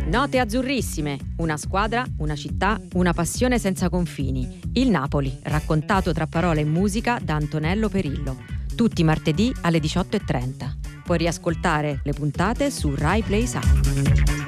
Note azzurrissime, una squadra, una città, una passione senza confini. Il Napoli, raccontato tra parole e musica da Antonello Perillo. Tutti martedì alle 18:30. Puoi riascoltare le puntate su Rai Play Sound.